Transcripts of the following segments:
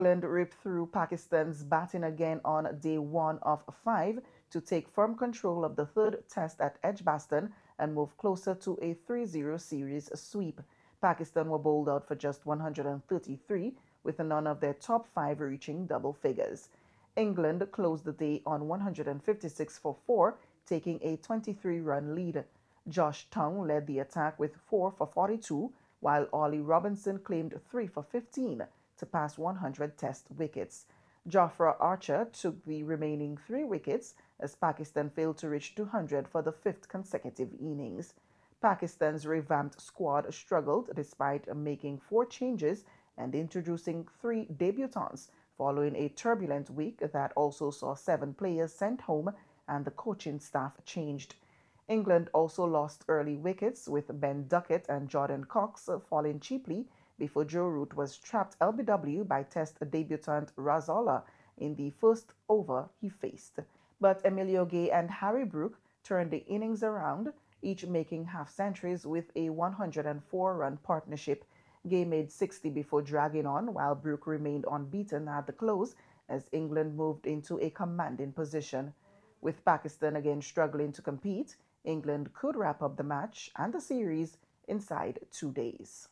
England ripped through Pakistan's batting again on day 1 of 5 to take firm control of the third test at Edgbaston and move closer to a 3-0 series sweep. Pakistan were bowled out for just 133, with none of their top 5 reaching double figures. England closed the day on 156 for 4, taking a 23-run lead. Josh Tongue led the attack with 4 for 42, while Ollie Robinson claimed 3 for 15 to pass 100 test wickets. Jofra Archer took the remaining 3 wickets as Pakistan failed to reach 200 for the 5th consecutive innings. Pakistan's revamped squad struggled despite making 4 changes and introducing 3 debutants following a turbulent week that also saw 7 players sent home and the coaching staff changed. England also lost early wickets, with Ben Duckett and Jordan Cox falling cheaply before Joe Root was trapped LBW by Test debutant Razola in the first over he faced. But Emilio Gay and Harry Brook turned the innings around, each making half-centuries with a 104-run partnership. Gay made 60 before dragging on, while Brook remained unbeaten at the close as England moved into a commanding position. With Pakistan again struggling to compete, England could wrap up the match and the series inside 2 days.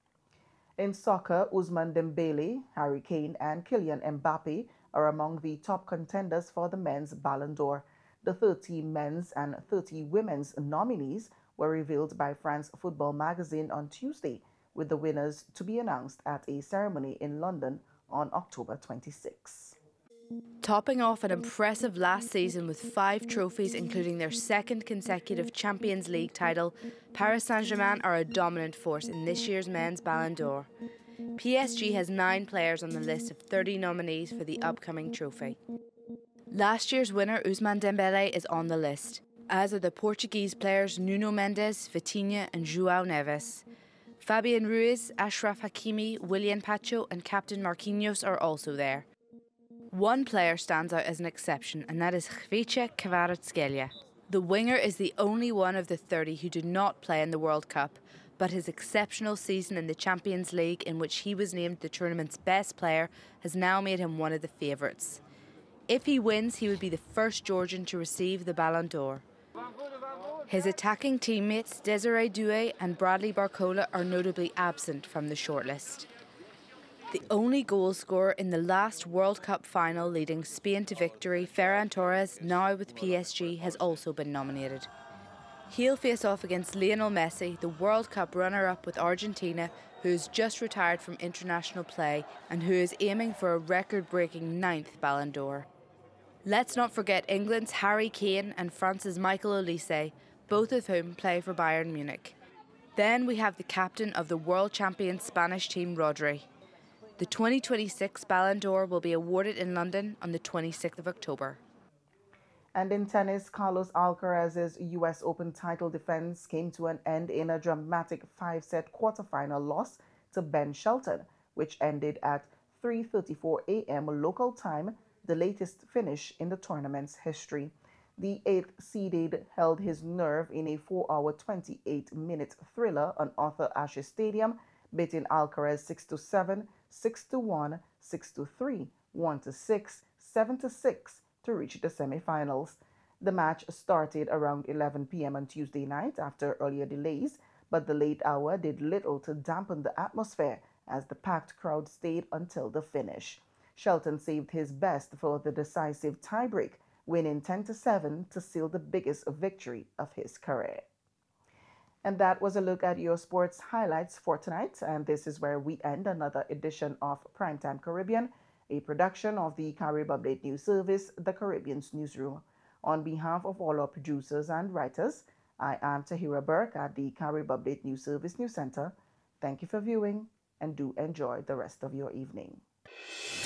In soccer, Ousmane Dembele, Harry Kane, and Kylian Mbappe are among the top contenders for the men's Ballon d'Or. The 30 men's and 30 women's nominees were revealed by France Football magazine on Tuesday, with the winners to be announced at a ceremony in London on October 26. Topping off an impressive last season with 5 trophies, including their 2nd consecutive Champions League title, Paris Saint-Germain are a dominant force in this year's men's Ballon d'Or. PSG has 9 players on the list of 30 nominees for the upcoming trophy. Last year's winner Ousmane Dembele is on the list, as are the Portuguese players Nuno Mendes, Vitinha and João Neves. Fabian Ruiz, Achraf Hakimi, Willian Pacho and captain Marquinhos are also there. One player stands out as an exception, and that is Khvicha Kvaratskhelia. The winger is the only one of the 30 who did not play in the World Cup, but his exceptional season in the Champions League, in which he was named the tournament's best player, has now made him one of the favourites. If he wins, he would be the first Georgian to receive the Ballon d'Or. His attacking teammates Desiree Doué and Bradley Barcola are notably absent from the shortlist. The only goal scorer in the last World Cup final leading Spain to victory, Ferran Torres, now with PSG, has also been nominated. He'll face off against Lionel Messi, the World Cup runner-up with Argentina, who has just retired from international play and who is aiming for a record-breaking 9th Ballon d'Or. Let's not forget England's Harry Kane and France's Michael Olise, both of whom play for Bayern Munich. Then we have the captain of the world champion Spanish team, Rodri. The 2026 Ballon d'Or will be awarded in London on the 26th of October. And in tennis, Carlos Alcaraz's US Open title defense came to an end in a dramatic 5-set quarterfinal loss to Ben Shelton, which ended at 3:34 a.m. local time, the latest finish in the tournament's history. The 8th-seeded held his nerve in a 4-hour 28-minute thriller on Arthur Ashe Stadium, beating Alcaraz 6-7, 6-1, 6-3, 1-6, 7-6 to reach the semifinals. The match started around 11 p.m. on Tuesday night after earlier delays, but the late hour did little to dampen the atmosphere as the packed crowd stayed until the finish. Shelton saved his best for the decisive tiebreak, winning 10-7 to seal the biggest victory of his career. And that was a look at your sports highlights for tonight, and this is where we end another edition of Primetime Caribbean, a production of the Carib Update News Service, the Caribbean's newsroom. On behalf of all our producers and writers, I am Tahira Burke at the Carib Update News Service News Center. Thank you for viewing, and do enjoy the rest of your evening.